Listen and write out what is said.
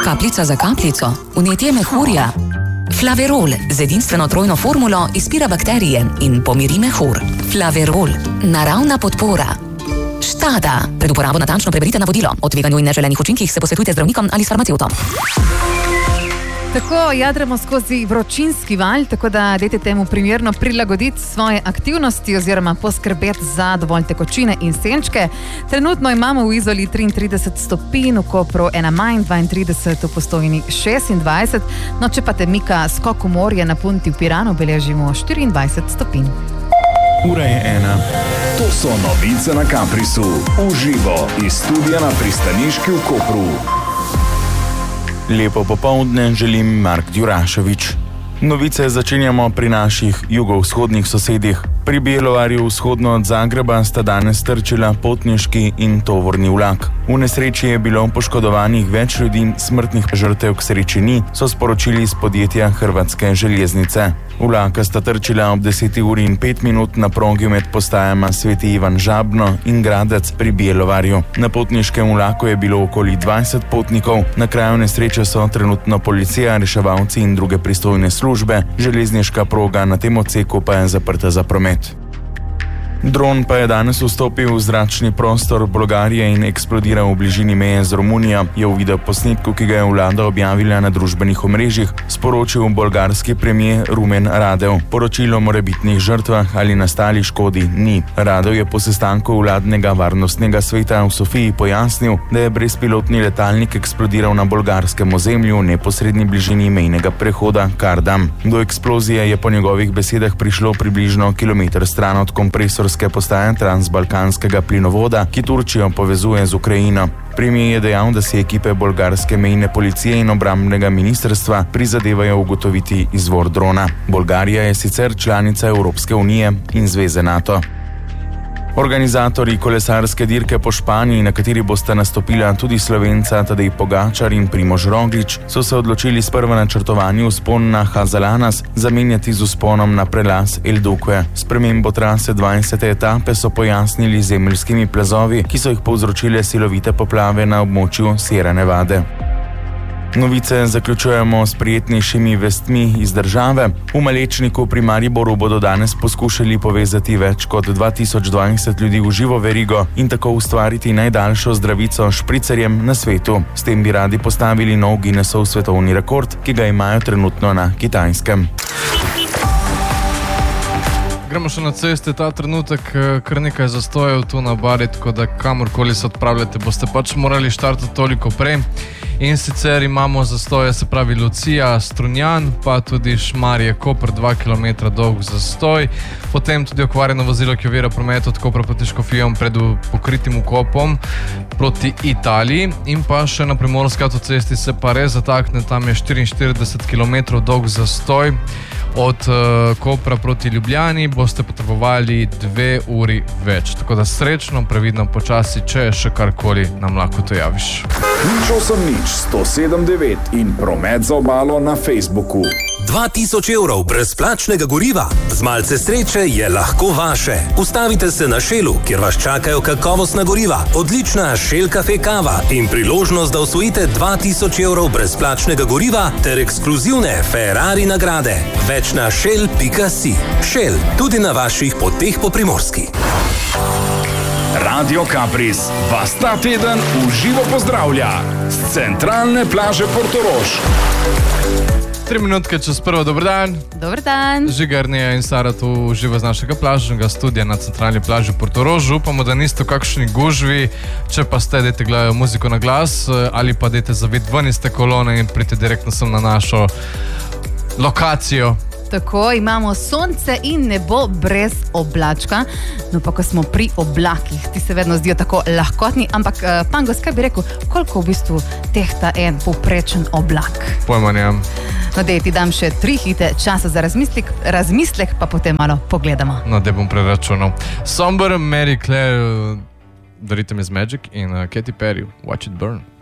Kapljica za kapljico, vnetje mehurja. Flaverol z edinstveno trojno formulo izpira bakterije in pomiri mehur. Flaverol, naravna podpora. Štada. Pred uporabo natančno preberite navodilo. O tveganju in neželenih učinkih se posvetujte z zdravnikom ali s farmacevtom. Tako jadremo skozi vročinski val, tako da dajte temu primerno prilagoditi svoje aktivnosti oziroma poskrbeti za dovolj tekočine in senčke. Trenutno imamo v Izoli 33 stopinj, v Kopru ena manj, 32, v Postojni 26. No, če pa te mika skok v morje na Punti v Piranu, beležimo 24 stopinj. Ura je 1. To so novice na Kaprisu. Uživo iz studia na pristaniški v Kopru. Lepo popoldne želim Mark Djuraševič. Novice začenjamo pri naših jugovzhodnih sosedih. Pri Bjelovarju vzhodno od Zagreba sta danes trčila potniški in tovorni vlak. V nesreči je bilo poškodovanih več ljudi, smrtnih žrtev k sreči ni, so sporočili iz podjetja Hrvatske železnice. Vlaka sta trčila ob 10:05 na progi med postajama Sveti Ivan Žabno in Gradec pri Bjelovarju. Na potniškem vlaku je bilo okoli 20 potnikov, na kraju nesreče so trenutno policija, reševalci in druge pristojne službe, železniška proga na tem odseku pa je zaprta za promet. Dron pa je danes vstopil v zračni prostor Bolgarije in eksplodiral v bližini meje z Romunijo, je v videoposnetku, ki ga je vlada objavila na družbenih omrežjih, sporočil bolgarski premier Rumen Radev. Poročilo o morebitnih žrtvah ali nastali škodi ni. Radev je po sestanku vladnega varnostnega sveta v Sofiji pojasnil, da je brezpilotni letalnik eksplodiral na bolgarskem ozemlju v neposredni bližini mejnega prehoda Kardam. Do eksplozije je po njegovih besedah prišlo približno kilometer stran od kompresorske postaje transbalkanskega plinovoda, ki Turčijo povezuje z Ukrajino. Premier je dejal, da si ekipe bolgarske mejne policije in obrambnega ministrstva prizadevajo ugotoviti izvor drona. Bolgarija je sicer članica Evropske unije in zveze NATO. Organizatorji kolesarske dirke po Španiji, na kateri bosta nastopila tudi Slovenca Tadej Pogačar in Primož Roglič, so se odločili sprva načrtovani vzpon na Hazalanas zamenjati z vzponom na prelaz El Duque. Spremembo trase 20. etape so pojasnili zemeljskimi plazovi, ki so jih povzročile silovite poplave na območju Sierra Nevade. Novice zaključujemo s prijetnejšimi vestmi iz države. V Malečniku pri Mariboru bodo danes poskušali povezati več kot 2020 ljudi v živo verigo in tako ustvariti najdaljšo zdravico špricerjem na svetu. S tem bi radi postavili nov Guinnessov svetovni rekord, ki ga imajo trenutno na Kitajskem. Gremo še na ceste, ta trenutek kar nekaj zastojev tu na Bari, tako da kamorkoli se odpravljate, boste pač morali štartati toliko prej. In sicer imamo zastoje, se pravi Lucija, Strunjan, pa tudi Šmarje, Koper, 2 km dolg zastoj. Potem tudi okvarjeno vozilo, ki ovira promet od Kopra proti Škofijom pred pokritim vkopom proti Italiji. In pa še na primorski avtocesti se pa res zatakne, tam je 44 km dolg zastoj. Od Kopra proti Ljubljani boste potrebovali 2 uri več. Tako da srečno, previdno, počasi, če še karkoli nam lahko to javiš. Nič 107.9 in promet za obalo na Facebooku. 2000 evrov brezplačnega goriva. Z malce sreče je lahko vaše. Ustavite se na Shellu, kjer vas čakajo kakovostna goriva, odlična Shell Cafe kava in priložnost, da osvojite 2000 evrov brezplačnega goriva ter ekskluzivne Ferrari nagrade. Več na shell.si. Shell, tudi na vaših poteh po Primorski. Radio Kapris vas ta teden v živo pozdravlja z centralne plaže Portorož. 3 minutke čez prvo, dober dan. Dober dan. Žiga, Arneja in Sara tu živa z našega plažnega studija na centralni plaži Portorož. Upamo, da niste v kakšni gužvi, če pa ste, dajte gledajo muziko na glas ali pa dajte zaviti ven iz te kolone in pridite direktno sem na našo lokacijo. Tako, imamo sonce in nebo brez oblačka. No pa ko smo pri oblakih, ti se vedno zdijo tako lahkotni, ampak Pangos, kaj bi rekel, koliko v bistvu tehta en povprečen oblak? Pojma nimam. No, dej, ti dam še 3 hite časa za razmislek, pa potem malo pogledamo. No, dej bom preračunal. Somber, Mary Claire, The Rhythm is Magic in Katy Perry, Watch It Burn.